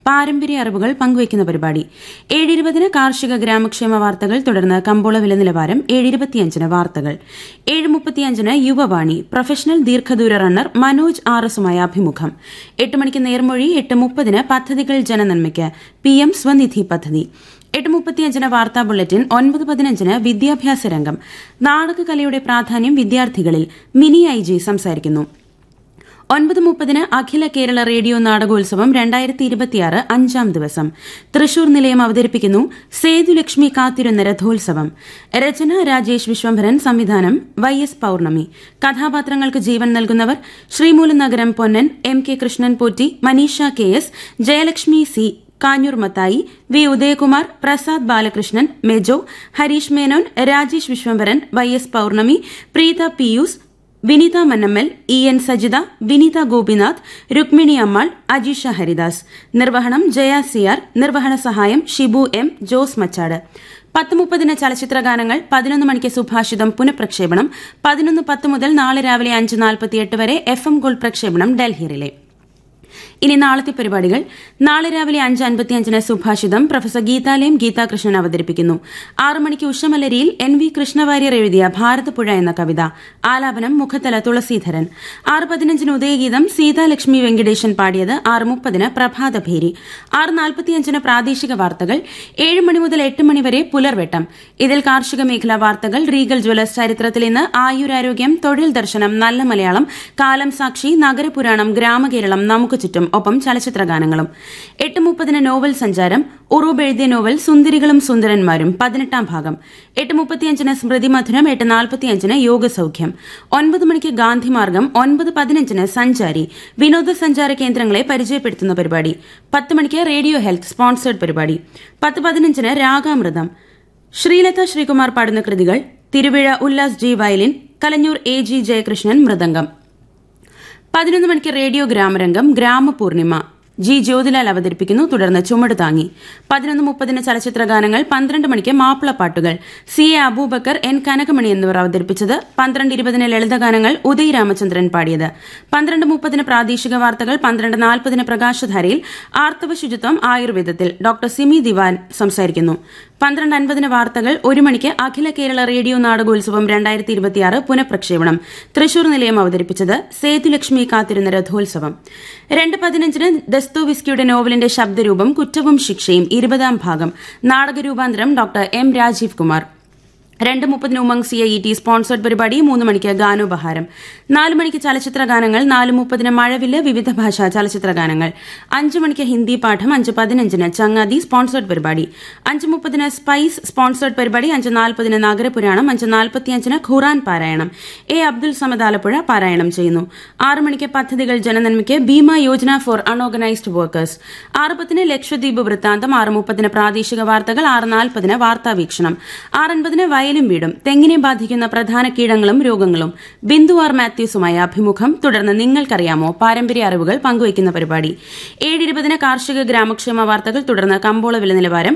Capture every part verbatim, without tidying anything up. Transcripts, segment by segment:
പാരമ്പര്യ അറിവുകൾ പങ്കുവയ്ക്കുന്ന പരിപാടി ഏഴ് ഇരുപതിന് കാർഷിക ഗ്രാമക്ഷേമ വാർത്തകൾ, തുടർന്ന് കമ്പോള വില നിലവാരം. ഏഴ് ഇരുപത്തിയഞ്ചിന് വാർത്തകൾ. ഏഴ് മുപ്പത്തിയഞ്ചിന് യുവവാണി. പ്രൊഫഷണൽ ദീർഘദൂര റണ്ണർ മനോജ് ആർ എസുമായി അഭിമുഖം. എട്ട് മണിക്ക് നേർമൊഴി. എട്ട് മുപ്പതിന് പദ്ധതികൾ ജനനന്മയ്ക്ക് പി എം സ്വനിധി പദ്ധതി. എട്ട് മുപ്പത്തിയഞ്ചിന് വാർത്താ ബുള്ളറ്റിൻ. ഒൻപത് പതിനഞ്ചിന് വിദ്യാഭ്യാസ രംഗം. നാടകകലയുടെ പ്രാധാന്യം വിദ്യാർത്ഥികളിൽ മിനി ഐ ജി സംസാരിക്കുന്നു. ഒൻപത് മുപ്പതിന് അഖില കേരള റേഡിയോ നാടകോത്സവം രണ്ടായിരത്തി ഇരുപത്തിയാറ് അഞ്ചാം ദിവസം. തൃശൂർ നിലയം അവതരിപ്പിക്കുന്നു സേതുലക്ഷ്മി കാത്തിരുന്ന രഥോത്സവം. രചന രാജേഷ് വിശ്വംഭരൻ. സംവിധാനം വൈ എസ് പൌർണമി. കഥാപാത്രങ്ങൾക്ക് ജീവൻ നൽകുന്നവർ ശ്രീമൂലം നഗരം Ponnan, M K Krishnan Potti, Manisha K S, Jayalakshmi C, Kanjoor Mathai, V Udayakumar, Prasad Balakrishnan, Mejo, Harish Menon, Rajesh Vishwambharan, Y S പൌർണമി, പ്രീത പിയൂസ്, വിനീത മന്നമ്മൽ, ഇ എൻ സജിത, വിനീത ഗോപിനാഥ്, രുക്മിണി അമ്മാൾ, അജീഷ ഹരിദാസ്. നിർവഹണം ജയ സിയാർ. നിർവഹണ സഹായം ഷിബു എം, ജോസ് മച്ചാട്. പത്ത് മുപ്പതിന് ചലച്ചിത്രഗാനങ്ങൾ. പതിനൊന്ന് മണിക്ക് സുഭാഷിതം പുനഃപ്രക്ഷേപണം. പതിനൊന്ന് പത്ത് മുതൽ നാളെ രാവിലെ അഞ്ച് നാൽപ്പത്തിയെട്ട് വരെ എഫ് എം ഗോൾഡ് പ്രക്ഷേപണം ഡൽഹി റിലേ. ഇനി നാളത്തെ പരിപാടികൾ. നാളെ രാവിലെ അഞ്ച് അൻപത്തിയഞ്ചിന് സുഭാഷിതം. പ്രൊഫസർ ഗീതാലയം ഗീതാകൃഷ്ണൻ അവതരിപ്പിക്കുന്നു. ആറ് മണിക്ക് ഉഷമലരിയിൽ എൻ വി കൃഷ്ണവാര്യർ എഴുതിയ ഭാരതപ്പുഴ എന്ന കവിത. ആലാപനം മുഖത്തല തുളസീധരൻ. ആറ് പതിനഞ്ചിന് ഉദയഗീതം. സീതാലക്ഷ്മി വെങ്കിടേശൻ പാടിയത്. ആറ് മുപ്പതിന് പ്രഭാതഭേരി. ആറ് നാൽപ്പത്തിയഞ്ചിന് പ്രാദേശിക വാർത്തകൾ. ഏഴ് മണി മുതൽ എട്ട് മണി വരെ പുലർവെട്ടം. ഇതിൽ കാർഷിക മേഖലാ വാർത്തകൾ, റീഗൽ ജ്വല്ലേഴ്സ് ചരിത്രത്തിൽ ഇന്ന്, ആയുരാരോഗ്യം, തൊഴിൽ ദർശനം, നല്ല മലയാളം, കാലം സാക്ഷി, നഗരപുരാണം, ഗ്രാമകേരളം, നമുക്ക് ചുറ്റും, ഒപ്പം ചലച്ചിത്രഗാനങ്ങളും. എട്ട് മുപ്പതിന് നോവൽ സഞ്ചാരം. ഉറൂബ് എഴുതിയ നോവൽ സുന്ദരികളും സുന്ദരന്മാരും, പതിനെട്ടാം ഭാഗം. എട്ട് മുപ്പത്തിയഞ്ചിന് സ്മൃതി മധുരം. എട്ട് നാൽപ്പത്തിയഞ്ചിന് യോഗസൌഖ്യം. ഒൻപത് മണിക്ക് ഗാന്ധിമാർഗം. ഒൻപത് പതിനഞ്ചിന് സഞ്ചാരി. വിനോദസഞ്ചാര കേന്ദ്രങ്ങളെ പരിചയപ്പെടുത്തുന്ന പരിപാടി. പത്ത് മണിക്ക് റേഡിയോ ഹെൽത്ത് സ്പോൺസേഡ് പരിപാടി. പത്ത് പതിനഞ്ചിന് രാഗാമൃതം. ശ്രീലത ശ്രീകുമാർ പാടുന്ന കൃതികൾ. Thiruvizha Ullas G violin, Kalanjoor A G Jayakrishnan mridangam. പതിനൊന്ന് മണിക്ക് റേഡിയോ ഗ്രാമരംഗം. ഗ്രാമപൂർണിമ. ജി ജ്യോതിലാൽ അവതരിപ്പിക്കുന്നു. തുടർന്ന് ചുമട് താങ്ങി. പതിനൊന്ന് മുപ്പതിന് ചലച്ചിത്രഗാനങ്ങൾ. പന്ത്രണ്ട് മണിക്ക് മാപ്പിളപ്പാട്ടുകൾ. C A Abubakar, N Kanakamani എന്നിവർ അവതരിപ്പിച്ചത്. പന്ത്രണ്ട് ഇരുപതിന് ലളിതഗാനങ്ങൾ. ഉദയ് രാമചന്ദ്രൻ പാടിയത്. പന്ത്രണ്ട് മുപ്പതിന് പ്രാദേശിക വാർത്തകൾ. പന്ത്രണ്ട് നാൽപ്പതിന് പ്രകാശധാരയിൽ ആർത്തവ ശുചിത്വം ആയുർവേദത്തിൽ ഡോക്ടർ സിമി ദിവാൻ സംസാരിക്കുന്നു. പന്ത്രണ്ട് അൻപതിന് വാർത്തകൾ. ഒരു മണിക്ക് അഖില കേരള റേഡിയോ നാടകോത്സവം രണ്ടായിരത്തി ഇരുപത്തിയാറ് പുനഃപ്രക്ഷേപണം. തൃശൂർ നിലയം അവതരിപ്പിച്ചത് സേതുലക്ഷ്മി കാത്തിരുന്ന രഥോത്സവം. രണ്ട് പതിനഞ്ചിന് ദസ്തോവിസ്കിയുടെ നോവലിന്റെ ശബ്ദരൂപം കുറ്റവും ശിക്ഷയും, ഇരുപതാം ഭാഗം. നാടകരൂപാന്തരം ഡോക്ടർ എം രാജീവ് കുമാർ. രണ്ട് മുപ്പതിന് Umang C I T sponsored പരിപാടി. മൂന്ന് മണിക്ക് ഗാനോപഹാരം. നാല് മണിക്ക് ചലച്ചിത്ര ഗാനങ്ങൾ. നാല് മുപ്പതിന് മഴവില്ല്, വിവിധ ഭാഷാ ചലച്ചിത്ര ഗാനങ്ങൾ. അഞ്ച് മണിക്ക് ഹിന്ദി പാഠം. അഞ്ച് പതിനഞ്ചിന് ചങ്ങാതി സ്പോൺസേഡ് പരിപാടി. അഞ്ച് മുപ്പതിന് സ്പൈസ് സ്പോൺസേഡ് പരിപാടി. അഞ്ച് നാൽപ്പതിന് നഗരപുരാണം. അഞ്ച് നാൽപ്പത്തിയഞ്ചിന് ഖുറാൻ പാരായണം. എ അബ്ദുൽ സമദ് ആലപ്പുഴ പാരായണം ചെയ്യുന്നു. ആറ് മണിക്ക് പദ്ധതികൾ ജനനന്മയ്ക്ക് Bhima Yojana four unorganised workers. ആറ് പത്തിന് ലക്ഷദ്വീപ് വൃത്താന്തം. ആറ് മുപ്പതിന് പ്രാദേശിക വാർത്തകൾ. ആറ് നാൽപ്പതിന് വാർത്താ വീക്ഷണം. ആറൻപതിന് വയലും വീടും. തെങ്ങിനെ ബാധിക്കുന്ന പ്രധാന കീടങ്ങളും രോഗങ്ങളും. ബിന്ദു ആർ മാത്യൂസുമായി അഭിമുഖം. തുടർന്ന് നിങ്ങൾക്കറിയാമോ, പാരമ്പര്യ അറിവുകൾ പങ്കുവയ്ക്കുന്ന പരിപാടി. ഏഴ് ഇരുപതിന് കാർഷിക ഗ്രാമക്ഷേമ വാർത്തകൾ. തുടർന്ന് കമ്പോള വില നിലവാരം.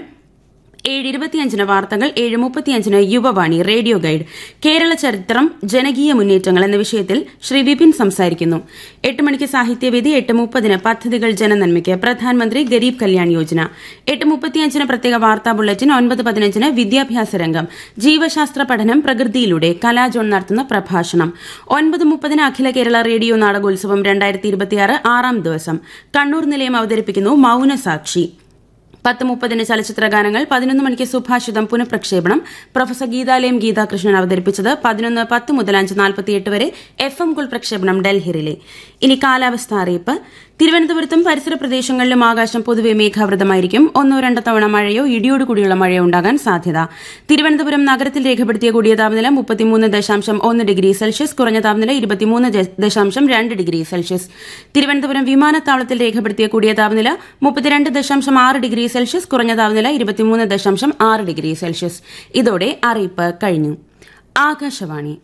ഏഴ് ഇരുപത്തിയഞ്ചിന് വാർത്തകൾ. ഏഴ് മുപ്പത്തിയഞ്ചിന് യുവവാണി റേഡിയോ ഗൈഡ്. കേരള ചരിത്രം, ജനകീയ മുന്നേറ്റങ്ങൾ എന്ന വിഷയത്തിൽ ശ്രീ വിപിൻ സംസാരിക്കുന്നു. എട്ട് മണിക്ക് സാഹിത്യവേദി. എട്ട് മുപ്പതിന് പദ്ധതികൾ ജനനന്മയ്ക്ക് പ്രധാനമന്ത്രി ഗരീബ് കല്യാൺ യോജന. എട്ട് മുപ്പത്തിയഞ്ചിന് പ്രത്യേക വാർത്താ ബുള്ളറ്റിൻ. ഒൻപത് പതിനഞ്ചിന് വിദ്യാഭ്യാസ രംഗം. ജീവശാസ്ത്ര പഠനം പ്രകൃതിയിലൂടെ കലാജോൺ നടത്തുന്ന പ്രഭാഷണം. ഒൻപത് മുപ്പതിന് അഖില കേരള റേഡിയോ നാടകോത്സവം രണ്ടായിരത്തി ഇരുപത്തിയാറ് ആറാം ദിവസം. കണ്ണൂർ നിലയം അവതരിപ്പിക്കുന്നു മൌനസാക്ഷി. പത്ത് മുപ്പതിന് ചലച്ചിത്ര ഗാനങ്ങൾ. പതിനൊന്ന് മണിക്ക് സുഭാഷിതം പുനഃപ്രക്ഷേപണം. പ്രൊഫസർ ഗീതാലയം ഗീതാകൃഷ്ണൻ അവതരിപ്പിച്ചത്. പതിനൊന്ന് പത്ത് മുതൽ അഞ്ച് നാൽപ്പത്തിയെട്ട് വരെ എഫ് എം ഗോൾഡ് പ്രക്ഷേപണം ഡൽഹി റിലേ. ഇനി കാലാവസ്ഥ അറിയിപ്പ്. തിരുവനന്തപുരത്തും പരിസര പ്രദേശങ്ങളിലും ആകാശം പൊതുവെ മേഘാവൃതമായിരിക്കും. ഒന്നോ രണ്ടോ തവണ മഴയോ ഇടിയോടുകൂടിയുള്ള മഴയോ ഉണ്ടാകാൻ സാധ്യത. തിരുവനന്തപുരം നഗരത്തിൽ രേഖപ്പെടുത്തിയ കൂടിയ താപനില മുപ്പത്തിമൂന്ന് ദശാംശം ഒന്ന് ഡിഗ്രി സെൽഷ്യസ്. കുറഞ്ഞ താപനില ഇരുപത്തിമൂന്ന് ദശാംശം രണ്ട് ഡിഗ്രി സെൽഷ്യസ്. തിരുവനന്തപുരം വിമാനത്താവളത്തിൽ രേഖപ്പെടുത്തിയ കൂടിയ താപനില മുപ്പത്തിരണ്ട് ദശാംശം ആറ് ഡിഗ്രി സെൽഷ്യസ്. കുറഞ്ഞ താപനില ഇരുപത്തിമൂന്ന് ദശാംശം ആറ് ഡിഗ്രി സെൽഷ്യസ്. ഇതോടെ അറിയിപ്പ് കഴിഞ്ഞു. ആകാശവാണി.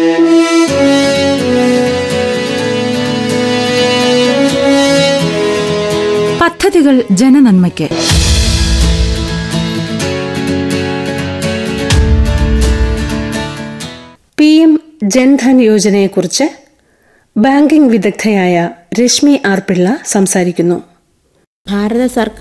പദ്ധതികൾ ജനനന്മയ്ക്ക്. P M Jan Dhan യോജനയെക്കുറിച്ച് banking വിദഗ്ധയായ Rashmi R Pillai സംസാരിക്കുന്നു. ഭാരത സർക്കാർ